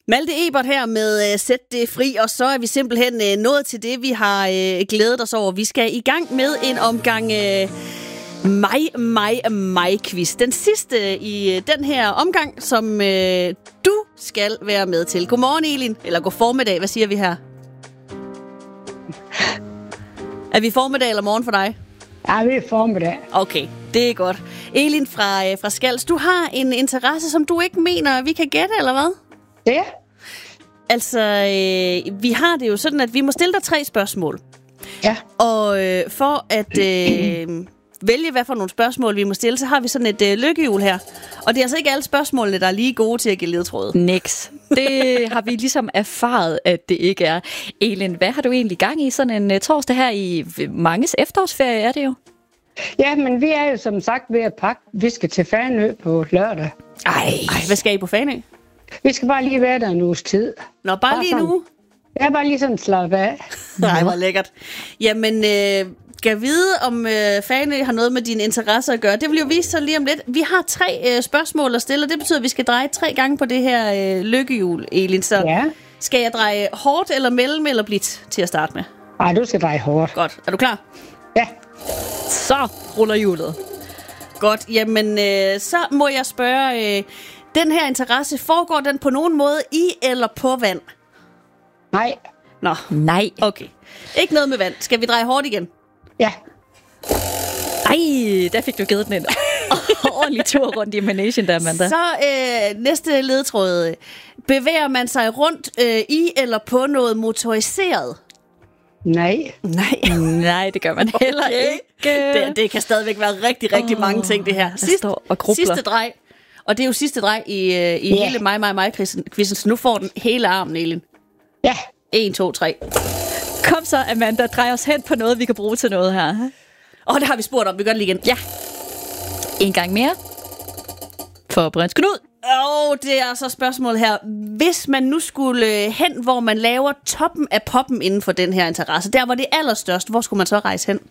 Malte Ebert her med Sæt det fri, og så er vi simpelthen nået til det, vi har glædet os over. Vi skal i gang med en omgang mig-quiz. Den sidste i den her omgang, som du skal være med til. Godmorgen, Elin. Eller god formiddag, hvad siger vi her? Er vi formiddag eller morgen for dig? Ja, vi er formiddag. Okay, det er godt. Elin fra Skals, du har en interesse, som du ikke mener, vi kan gætte, eller hvad? Ja. Altså, vi har det jo sådan, at vi må stille dig 3 spørgsmål. Ja. Og for at vælge, hvad for nogle spørgsmål vi må stille, så har vi sådan et lykkehjul her. Og det er altså ikke alle spørgsmålene, der er lige gode til at give ledtråde. Niks. Det har vi ligesom erfaret, at det ikke er. Elin, hvad har du egentlig gang i sådan en torsdag her i manges efterårsferie, er det jo? Ja, men vi er jo som sagt ved at pakke. Vi skal til Fanø på lørdag. Ej, hvad skal I på Fanø? Vi skal bare lige være der en uges tid. Nå, bare lige sådan, nu? Ja, bare lige sådan slappe af. Nej, hvor lækkert. Jamen, kan vide, om Fanø har noget med dine interesser at gøre. Det vil jo vise sig lige om lidt. Vi har 3 spørgsmål at stille, og det betyder, at vi skal dreje 3 gange på det her lykkehjul, Elin. Så Ja. skal jeg dreje hårdt eller mellem eller blidt til at starte med? Ej, du skal dreje hårdt. Godt. Er du klar? Ja. Så ruller hjulet. Godt. Jamen, så må jeg spørge, den her interesse, foregår den på nogen måde i eller på vand? Nej. Nå, Nej. okay. Ikke noget med vand. Skal vi dreje hårdt igen? Ja. Ej, der fik du givet den en ordentlig tur rundt i managen der, Amanda. Så næste ledtråd. Bevæger man sig rundt i eller på noget motoriseret? Nej. Nej, det gør man heller ikke. Det kan stadigvæk være rigtig mange ting, det her. Sidste drej. Og det er jo sidste drej i hele mig-quizzen. Så nu får den hele armen, Elin. Ja. 1, 2, 3. Kom så, Amanda, drej os hen på noget, vi kan bruge til noget her. Det har vi spurgt om. Vi gør det lige igen. Ja. En gang mere. For Prins Knud. Det er så spørgsmålet her. Hvis man nu skulle hen, hvor man laver toppen af poppen inden for den her interesse, der var det allerstørst, hvor skulle man så rejse hen?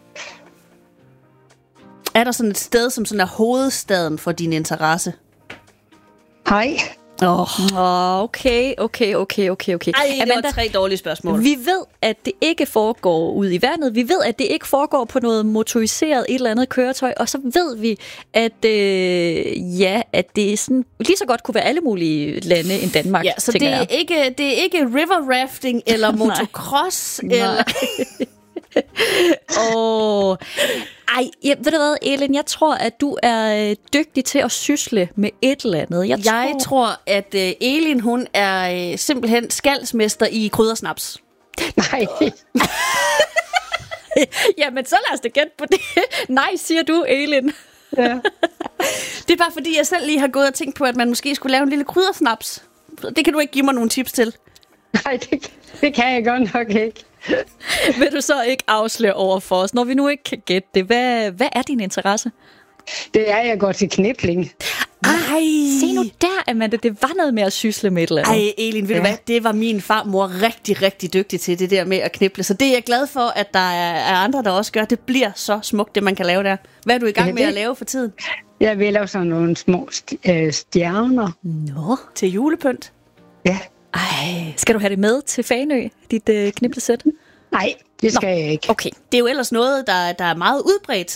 Er der sådan et sted, som sådan er hovedstaden for din interesse? Nej. Okay. Ej, det var 3 dårlige spørgsmål. Vi ved, at det ikke foregår ude i vandet. Vi ved, at det ikke foregår på noget motoriseret et eller andet køretøj. Og så ved vi, at, at det sådan, lige så godt kunne være alle mulige lande end Danmark. Ja, så det er ikke river rafting eller motocross eller... Ved du hvad, Elin? Jeg tror, at du er dygtig til at sysle med et eller andet. Jeg tror, at Elin, hun er simpelthen skaldsmester i kryddersnaps. Nej. Jamen, så lad os da gætte på det. Nej, siger du, Elin. Ja. Det er bare fordi, jeg selv lige har gået og tænkt på, at man måske skulle lave en lille kryddersnaps. Det kan du ikke give mig nogle tips til. Nej, det kan jeg godt nok ikke. Vil du så ikke afsløre over for os, når vi nu ikke kan gætte det? Hvad er din interesse? Det er, jeg går til knipling. Ej, se nu der, Amanda. Det var noget med at sysle med et eller andet. Ej, Elin, ved du hvad? Det var min farmor rigtig dygtig til, det der med at kniple. Så det er jeg glad for, at der er andre, der også gør. Det bliver så smukt, det man kan lave der. Hvad er du i gang med at lave for tiden? Jeg vil lave sådan nogle små stjerner. Nå, til julepynt? Ja. Ej, skal du have det med til Fanø, dit kniplesæt? Nej, det skal jeg ikke. Okay. Det er jo ellers noget, der er meget udbredt